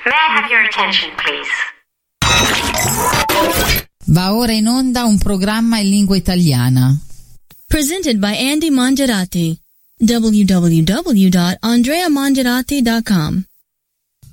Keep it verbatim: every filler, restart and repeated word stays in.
May I have your attention, please? Va ora in onda un programma in lingua italiana. Presented by Andy Mangiarati. w w w dot andrea mangiarati dot com